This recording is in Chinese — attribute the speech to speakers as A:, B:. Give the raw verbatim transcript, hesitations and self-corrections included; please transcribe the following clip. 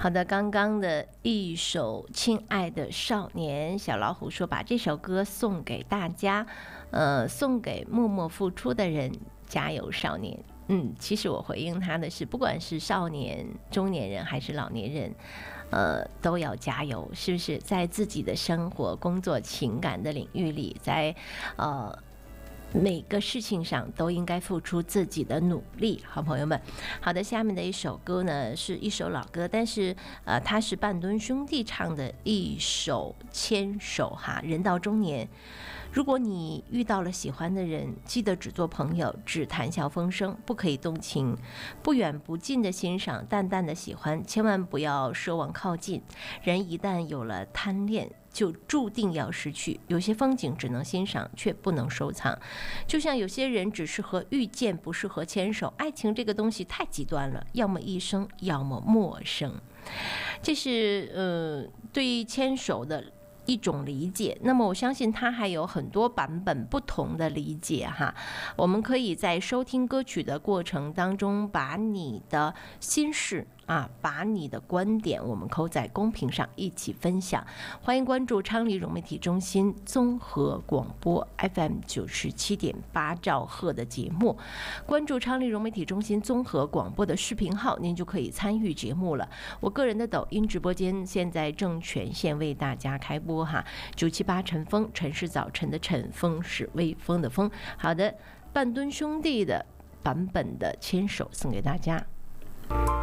A: 好的，刚刚的一首《亲爱的少年》，小老虎说把这首歌送给大家，呃，送给默默付出的人，加油，少年。嗯，其实我回应他的是，不管是少年、中年人还是老年人，呃，都要加油，是不是？在自己的生活、工作、情感的领域里，在呃。每个事情上都应该付出自己的努力，好朋友们。好的，下面的一首歌呢是一首老歌，但是呃，它是半吨兄弟唱的一首《牵手》哈。人到中年，如果你遇到了喜欢的人，记得只做朋友，只谈笑风生，不可以动情，不远不近的欣赏，淡淡的喜欢，千万不要奢望靠近。人一旦有了贪恋，就注定要失去。有些风景只能欣赏，却不能收藏。就像有些人只适合遇见，不适合牵手。爱情这个东西太极端了，要么一生，要么陌生。这是呃对于牵手的一种理解，那么我相信它还有很多版本不同的理解哈。我们可以在收听歌曲的过程当中，把你的心事啊，把你的观点，我们扣在公屏上一起分享。欢迎关注昌黎融媒体中心综合广播 F M 九十七点八兆赫的节目，关注昌黎融媒体中心综合广播的视频号，您就可以参与节目了。我个人的抖音直播间现在正全线为大家开播哈，九七八晨风，晨是早晨的晨，风是微风的风。好的，半吨兄弟的版本的牵手送给大家。